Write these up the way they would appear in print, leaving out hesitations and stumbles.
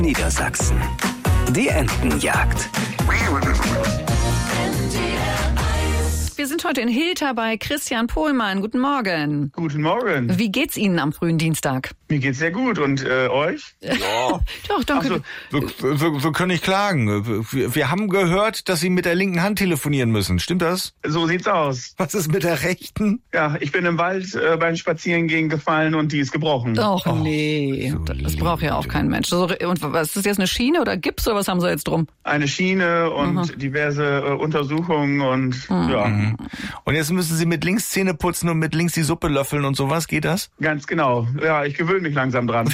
Niedersachsen. Die Entenjagd. Wir sind heute in Hilter bei Christian Pohlmann. Guten Morgen. Guten Morgen. Wie geht's Ihnen am frühen Dienstag? Mir geht's sehr gut. Und euch? Ja. Doch, danke. Wir können nicht klagen. Wir haben gehört, dass Sie mit der linken Hand telefonieren müssen. Stimmt das? So sieht's aus. Was ist mit der rechten? Ja, ich bin im Wald beim Spazierengehen gefallen und die ist gebrochen. Och nee, so das braucht ja auch kein Mensch. So, und was ist das jetzt, eine Schiene oder Gips oder was haben Sie jetzt drum? Eine Schiene und diverse Untersuchungen und ja. Und jetzt müssen Sie mit links Zähne putzen und mit links die Suppe löffeln und sowas. Geht das? Ganz genau. Ja, ich gewöhne mich langsam dran.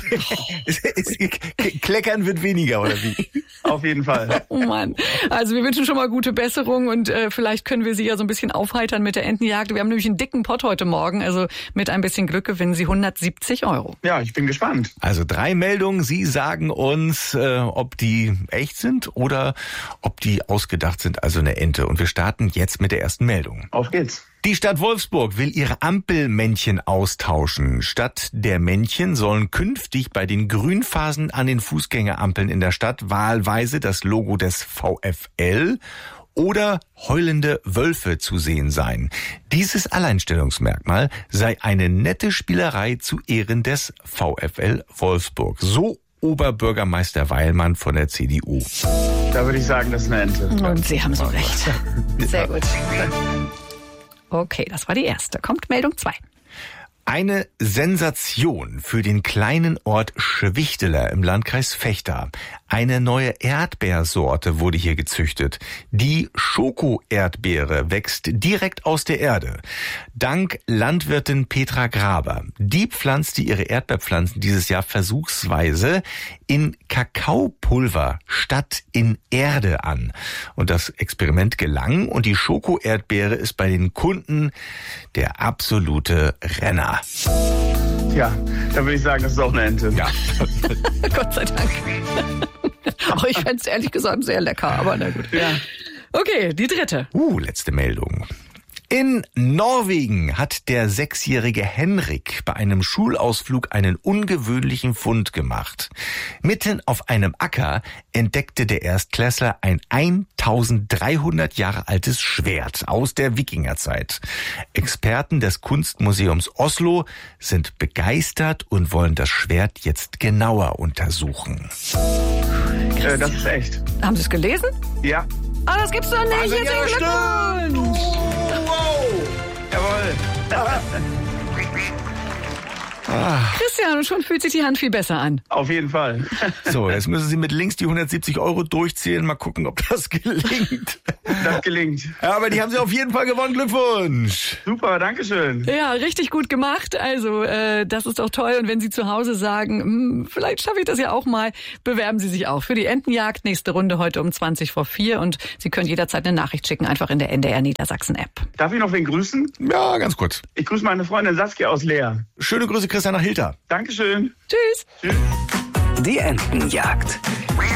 Kleckern wird weniger, oder wie? Auf jeden Fall. Oh Mann. Also wir wünschen schon mal gute Besserung und vielleicht können wir Sie ja so ein bisschen aufheitern mit der Entenjagd. Wir haben nämlich einen dicken Pott heute Morgen. Also mit ein bisschen Glück gewinnen Sie 170 €. Ja, ich bin gespannt. Also 3 Meldungen. Sie sagen uns, ob die echt sind oder ob die ausgedacht sind, also eine Ente. Und wir starten jetzt mit der ersten Meldung. Auf geht's. Die Stadt Wolfsburg will ihre Ampelmännchen austauschen. Statt der Männchen sollen künftig bei den Grünphasen an den Fußgängerampeln in der Stadt wahlweise das Logo des VfL oder heulende Wölfe zu sehen sein. Dieses Alleinstellungsmerkmal sei eine nette Spielerei zu Ehren des VfL Wolfsburg. So Oberbürgermeister Weilmann von der CDU. Da würde ich sagen, das ist eine Ente. Und Sie haben so recht. Sehr gut. Okay, das war die erste. Kommt Meldung 2. Eine Sensation für den kleinen Ort Schwichteler im Landkreis Vechta. Eine neue Erdbeersorte wurde hier gezüchtet. Die Schoko-Erdbeere wächst direkt aus der Erde. Dank Landwirtin Petra Graber. Die pflanzte ihre Erdbeerpflanzen dieses Jahr versuchsweise in Kakaopulver statt in Erde an. Und das Experiment gelang und die Schoko-Erdbeere ist bei den Kunden der absolute Renner. Ja, da würde ich sagen, das ist auch eine Ente. Ja. Gott sei Dank. Auch ich fände es ehrlich gesagt sehr lecker, aber na gut. Ja. Okay, die dritte. Letzte Meldung. In Norwegen hat der 6-jährige Henrik bei einem Schulausflug einen ungewöhnlichen Fund gemacht. Mitten auf einem Acker entdeckte der Erstklässler ein 1300 Jahre altes Schwert aus der Wikingerzeit. Experten des Kunstmuseums Oslo sind begeistert und wollen das Schwert jetzt genauer untersuchen. Das ist echt. Haben Sie es gelesen? Ja. Ah, das gibt's doch nicht. Also, Herzlichen ja, Glückwunsch. Jawohl. Christian, und schon fühlt sich die Hand viel besser an. Auf jeden Fall. So, jetzt müssen Sie mit links die 170 € durchzählen. Mal gucken, ob das gelingt. Das gelingt. Ja, aber die haben Sie auf jeden Fall gewonnen. Glückwunsch. Super, dankeschön. Ja, richtig gut gemacht. Also, das ist doch toll. Und wenn Sie zu Hause sagen, vielleicht schaffe ich das ja auch mal, bewerben Sie sich auch für die Entenjagd. Nächste Runde heute um 4:20. Und Sie können jederzeit eine Nachricht schicken, einfach in der NDR Niedersachsen App. Darf ich noch wen grüßen? Ja, ganz kurz. Ich grüße meine Freundin Saskia aus Leer. Schöne Grüße, Christian, nach Hilter. Dankeschön. Tschüss. Tschüss. Die Entenjagd.